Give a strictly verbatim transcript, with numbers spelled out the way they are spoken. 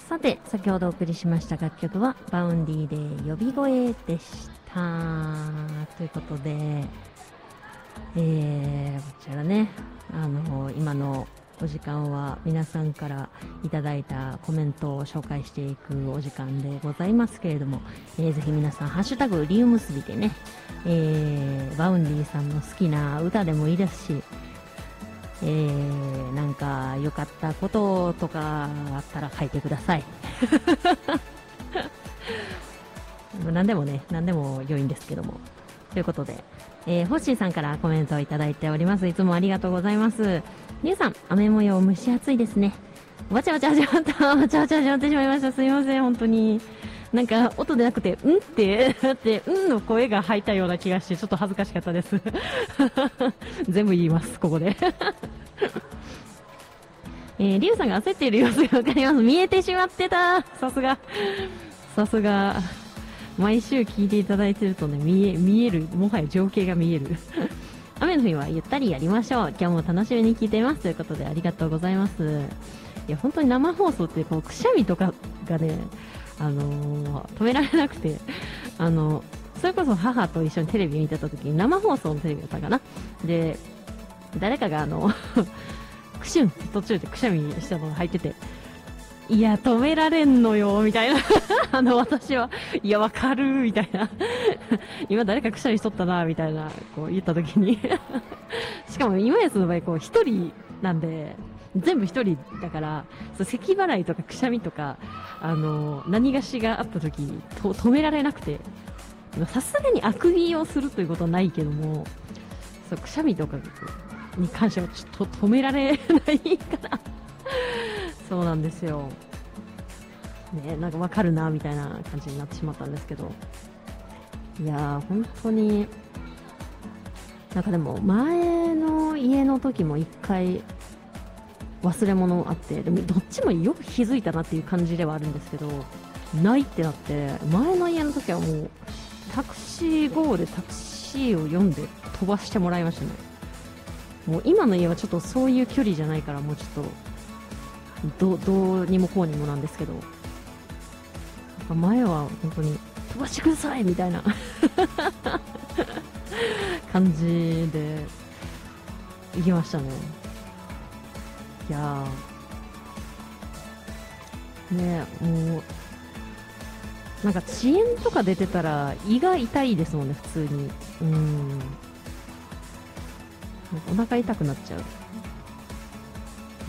さて、先ほどお送りしました楽曲は、バウンディで呼び声でした。ということで、えー、こちらね、あの、今のお時間は皆さんからいただいたコメントを紹介していくお時間でございますけれども、えー、ぜひ皆さん、ハッシュタグ、リウムスビでね、えー、バウンディさんの好きな歌でもいいですし、えー、なんか良かったこととかあったら書いてください。何でもね、何でも良いんですけども。ということで、えー、ホッシーさんからコメントをいただいております。いつもありがとうございます。リュウさん、雨模様蒸し暑いですね。わちゃわちゃ始まった。わちゃわちゃ始まってしまいました。すいません、本当に。なんか、音でなくて、んって、だって、んの声が入ったような気がして、ちょっと恥ずかしかったです。全部言います、ここで。えー、リュウさんが焦っている様子がわかります。見えてしまってた。さすが。さすが。毎週聞いていただいてるとね、見え、見える。もはや情景が見える。雨の日はゆったりやりましょう。今日も楽しみに聞いています。ということでありがとうございます。いや、本当に生放送ってこう、くしゃみとかがね、あのー、止められなくて、あの、それこそ母と一緒にテレビ見てた時に生放送のテレビだったかな。で、誰かがあの、クシュンって途中でくしゃみしたのが入ってて、いや、止められんのよ、みたいな。あの、私は、いや、わかる、みたいな。今誰かくしゃみしとったな、みたいな、こう言ったときに。しかも今やつの場合、こう、一人なんで、全部一人だから、そう、咳払いとかくしゃみとか、あの、何がしがあったとき、と、止められなくて、さすがにあくびをするということはないけども、そう、くしゃみとかに関してはちょっと止められないかな。そうなんですよ。ね、なんかわかるな、みたいな感じになってしまったんですけど。いやー、本当に、なんかでも、前の家の時も一回、忘れ物あって、でもどっちもよく気づいたなっていう感じではあるんですけど、ないってなって、前の家の時はもう、タクシー号でタクシーを読んで飛ばしてもらいましたね。もう今の家はちょっとそういう距離じゃないから、もうちょっと、ど、どうにもこうにもなんですけど、前は本当に飛ばしてくださいみたいな感じで行きましたね。いやー、ねえ、もう、なんか遅延とか出てたら胃が痛いですもんね、普通に。うん。お腹痛くなっちゃう。